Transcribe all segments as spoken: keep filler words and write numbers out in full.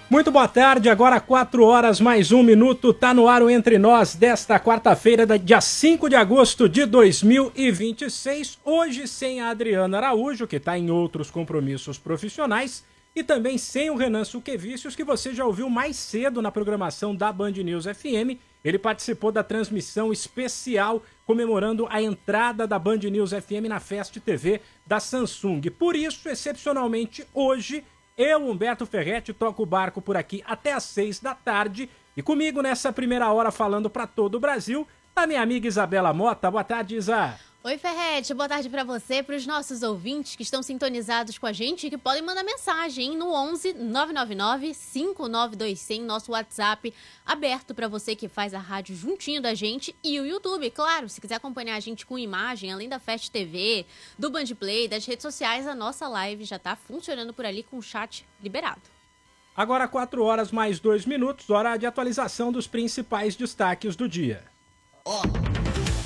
Muito boa tarde, agora quatro horas mais um minuto, tá no ar o Entre Nós desta quarta-feira, dia cinco de agosto de dois mil e vinte e seis, hoje sem a Adriana Araújo, que está em outros compromissos profissionais, e também sem o Renan Suquevicius, que você já ouviu mais cedo na programação da Band News F M. Ele participou da transmissão especial comemorando a entrada da Band News F M na Fest T V da Samsung. Por isso, excepcionalmente, hoje, eu, Humberto Ferretti, toco o barco por aqui até às seis da tarde. E comigo nessa primeira hora falando para todo o Brasil, tá minha amiga Isabela Mota. Boa tarde, Isa. Oi, Ferretti. Boa tarde para você, para os nossos ouvintes que estão sintonizados com a gente e que podem mandar mensagem, hein? No onze nove nove nove cinco nove dois zero zero, nosso WhatsApp aberto para você que faz a rádio juntinho da gente, e o YouTube, claro, se quiser acompanhar a gente com imagem, além da Fest T V, do Band Play, das redes sociais, a nossa live já tá funcionando por ali com o chat liberado. Agora quatro horas mais dois minutos, hora de atualização dos principais destaques do dia. Ó. Oh.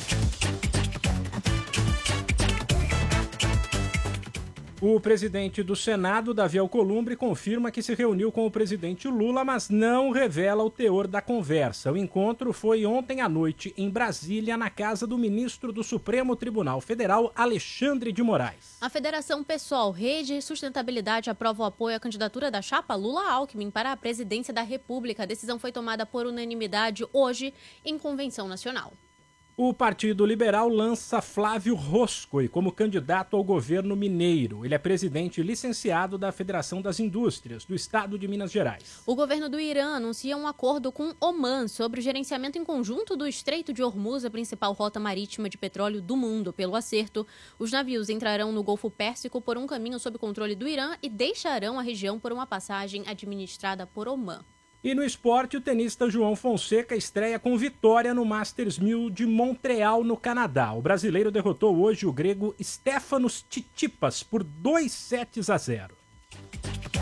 O presidente do Senado, Davi Alcolumbre, confirma que se reuniu com o presidente Lula, mas não revela o teor da conversa. O encontro foi ontem à noite em Brasília, na casa do ministro do Supremo Tribunal Federal, Alexandre de Moraes. A Federação Pessoal, Rede e Sustentabilidade aprova o apoio à candidatura da chapa Lula-Alckmin para a presidência da República. A decisão foi tomada por unanimidade hoje em convenção nacional. O Partido Liberal lança Flávio Roscoe como candidato ao governo mineiro. Ele é presidente licenciado da Federação das Indústrias do Estado de Minas Gerais. O governo do Irã anuncia um acordo com Omã sobre o gerenciamento em conjunto do Estreito de Hormuz, a principal rota marítima de petróleo do mundo. Pelo acerto, os navios entrarão no Golfo Pérsico por um caminho sob controle do Irã e deixarão a região por uma passagem administrada por Omã. E no esporte, o tenista João Fonseca estreia com vitória no Masters mil de Montreal, no Canadá. O brasileiro derrotou hoje o grego Stefanos Tsitsipas por dois sets a zero.